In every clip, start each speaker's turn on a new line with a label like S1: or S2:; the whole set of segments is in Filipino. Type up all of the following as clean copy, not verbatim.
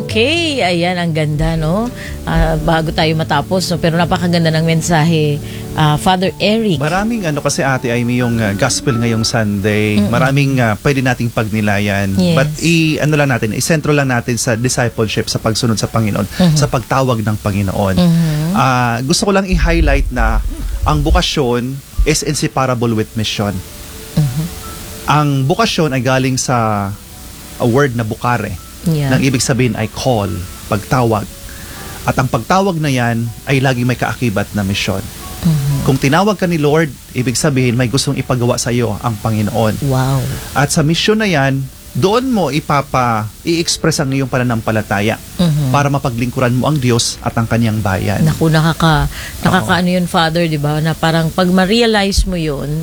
S1: Okay, ayan, ang ganda, no? Bago tayo matapos, no? Pero napakaganda ng mensahe, Father Eric.
S2: Maraming kasi Ate Amy yung gospel ngayong Sunday. Maraming pwede nating pagnilayan.
S1: Yes.
S2: But lang natin, isentro lang natin sa discipleship, sa pagsunod sa Panginoon, sa pagtawag ng Panginoon. Gusto ko lang i-highlight na ang bukasyon is inseparable with mission. Ang bukasyon ay galing sa a word na bukare.
S1: Yeah.
S2: Nang ibig sabihin ay call, pagtawag. At ang pagtawag na yan ay laging may kaakibat na misyon. Kung tinawag ka ni Lord, ibig sabihin may gustong ipagawa sa iyo ang Panginoon.
S1: Wow.
S2: At sa misyon na yan, doon mo i-express ang iyong pananampalataya para mapaglingkuran mo ang Diyos at ang kanyang bayan.
S1: Naku, nakakaano yun, Father, di ba? Na parang pag ma-realize mo yun,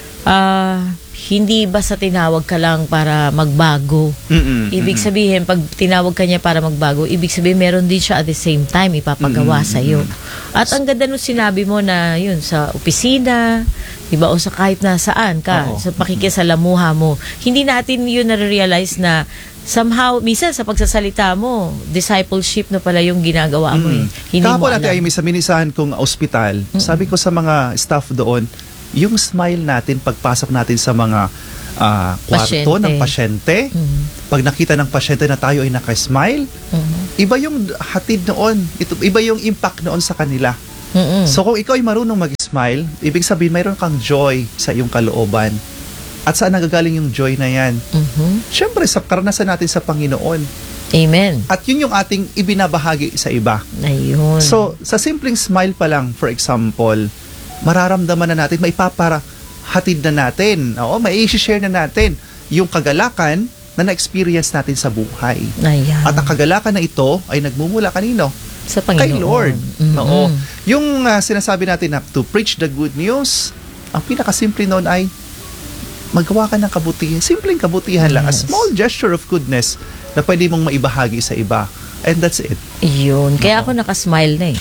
S1: hindi basta tinawag ka lang para magbago. Ibig sabihin, pag tinawag ka niya para magbago, ibig sabihin meron din siya at the same time ipapagawa sa iyo. At ang ganda nung sinabi mo na yun, sa opisina, diba, o sa kahit na saan ka, sa pakikisalamuha mo, hindi natin yun na-realize na somehow, minsan sa pagsasalita mo, discipleship na pala yung ginagawa mo eh. Hindi mo
S2: Kahapon
S1: alam.
S2: natin ay sa minisahan kong ospital, sabi ko sa mga staff doon, yung smile natin pagpasok natin sa mga kwarto ng pasyente, pag nakita ng pasyente na tayo ay naka-smile, iba yung hatid noon, iba yung impact noon sa kanila. So kung ikaw ay marunong mag-smile, ibig sabihin mayroon kang joy sa iyong kalooban. At saan nagagaling yung joy na yan? Siyempre sa karanasan natin sa Panginoon.
S1: Amen.
S2: At yun yung ating ibinabahagi sa iba.
S1: Ayun.
S2: So sa simpleng smile pa lang, for example, mararamdaman na natin, hatid na natin, may i-share na natin yung kagalakan na na-experience natin sa buhay.
S1: Ayan.
S2: At ang kagalakan na ito ay nagmumula kanino?
S1: Sa Panginoon.
S2: Kay Lord. Oo. Yung sinasabi natin na to preach the good news, ang pinakasimple noon ay magawa ka ng kabutihan. Simpleng kabutihan lang. A small gesture of goodness na pwede mong maibahagi sa iba. And that's it.
S1: Yun. Kaya ako nakasmile na eh.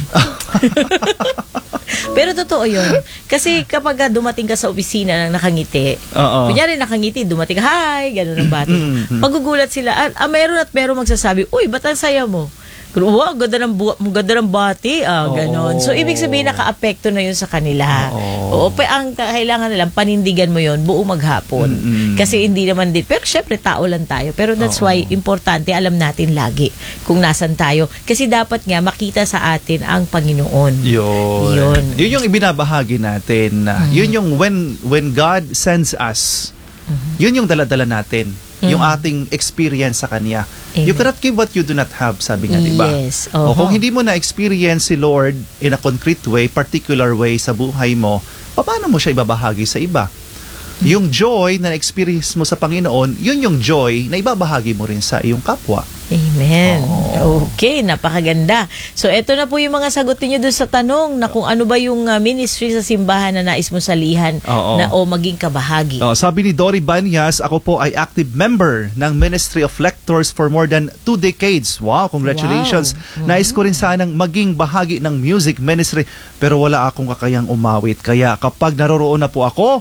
S1: Pero totoo yun. Kasi kapag dumating ka sa opisina ng nakangiti, kunyari nakangiti, dumating ka, hi, gano'n ang bati. Paggugulat sila, meron at meron magsasabi, uy, ba't ang saya mo? Wow, ganda ng bati, gano'n. So, ibig sabihin, naka-apekto na yun sa kanila. Oo, ang kailangan nilang panindigan mo yun buong maghapon. Kasi hindi naman din, pero syempre, tao lang tayo. Pero that's why, importante, alam natin lagi kung nasan tayo. Kasi dapat nga, makita sa atin ang Panginoon.
S2: Yun yung ibinabahagi natin. Yun yung when God sends us, yun yung daladala natin. Yung ating experience sa Kanya.
S1: Amen.
S2: You cannot give what you do not have, sabi nga, diba?
S1: Yes.
S2: O kung hindi mo na-experience si Lord in a concrete way, particular way sa buhay mo, paano mo siya ibabahagi sa iba? Yung joy na na-experience mo sa Panginoon, yun yung joy na ibabahagi mo rin sa iyong kapwa.
S1: Amen. Okay, napakaganda. So, eto na po yung mga sagot niyo doon sa tanong na kung ano ba yung ministry sa simbahan na nais mo salihan na o maging kabahagi.
S2: Sabi ni Dory Banyas, ako po ay active member ng Ministry of Lectors for more than 2 decades. Wow, congratulations. Wow. Nais ko rin sanang maging bahagi ng music ministry pero wala akong kakayang umawit. Kaya kapag naroroon na po ako,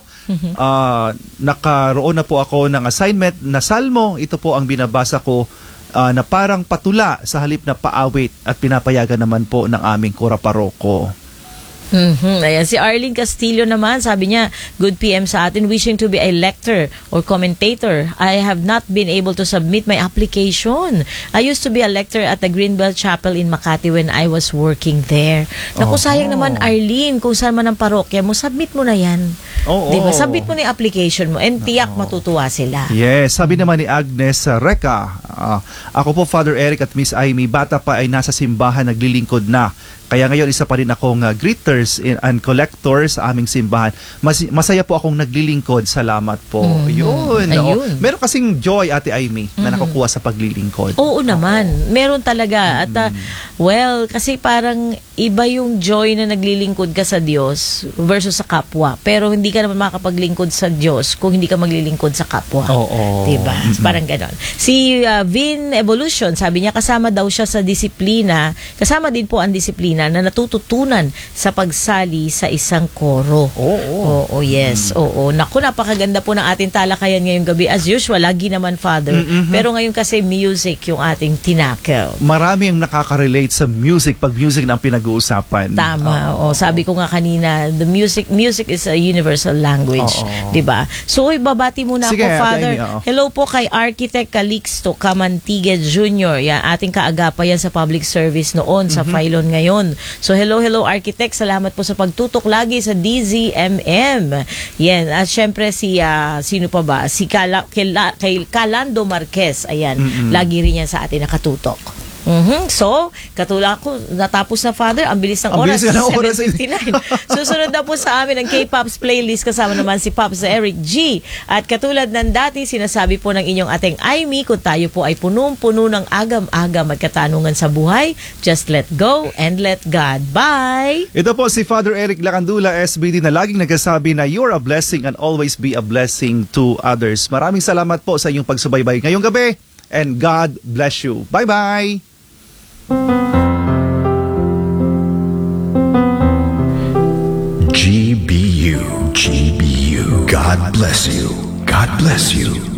S2: nakaroon na po ako ng assignment na salmo, ito po ang binabasa ko na parang patula sa halip na paawit at pinapayagan naman po ng aming kora paroko.
S1: Ayan, si Arlene Castillo naman, sabi niya, good PM sa atin, wishing to be a lector or commentator. I have not been able to submit my application. I used to be a lector at the Greenbelt Chapel in Makati when I was working there. Naku, sayang naman, Arlene, kung saan man ang parokya mo, submit mo na yan. Diba? Submit mo na yung application mo and tiyak matutuwa sila.
S2: Yes, sabi naman ni Agnes Reka, ako po, Father Eric at Miss Amy, bata pa ay nasa simbahan, naglilingkod na. Kaya ngayon isa pa rin akong greeters and collectors sa aming simbahan. Masaya po akong naglilingkod. Salamat po. Ayun. Meron kasing joy, Ate Amy, na nakukuha sa paglilingkod.
S1: Oo naman. Meron talaga. At kasi parang iba yung joy na naglilingkod ka sa Diyos versus sa kapwa. Pero hindi ka naman makapaglingkod sa Diyos kung hindi ka maglilingkod sa kapwa. Diba? Parang ganon. Si Vin Evolution, sabi niya kasama daw siya sa disiplina, kasama din po ang disiplina na natututunan sa pagsali sa isang koro. Oo, yes. Oo. Naku, napakaganda po ng ating talakayan ngayong gabi. As usual, lagi naman, Father. Pero ngayon kasi music yung ating tinakaw.
S2: Marami ang nakaka-relate sa music pag music na ang pinag-uusapan.
S1: Tama. Sabi ko nga kanina, the music is a universal language, 'di ba? So, babati muna
S2: Sige,
S1: ako, Father.
S2: Amy,
S1: Hello po kay Architect Calixto Camantigue Jr. Yan, ating kaagapa yan sa public service noon, sa Phylon ngayon. So, hello Architect. Salamat po sa pagtutok lagi sa DZMM. Yan. At syempre sino pa ba? Si Calando Marquez. Ayan. Lagi rin yan sa atin nakatutok. So, katulad ko, natapos na, Father. Ang bilis ng oras. 7:59. Susunod na po sa amin ang K-Pops playlist kasama naman si Pops Eric G. At katulad ng dati, sinasabi po ng inyong ating Aimee, kung tayo po ay punong-puno ng agam-agam at katanungan sa buhay, just let go and let God. Bye!
S2: Ito po si Father Eric Lacandula, SBD, na laging nagsasabi na you're a blessing and always be a blessing to others. Maraming salamat po sa inyong pagsubaybay ngayong gabi and God bless you. Bye-bye!
S3: GBU, God bless you. God bless you.